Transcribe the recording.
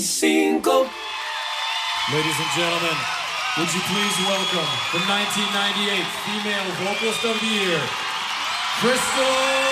Cinco. Ladies and gentlemen, would you please welcome the 1998 Female Vocalist of the Year, Crystal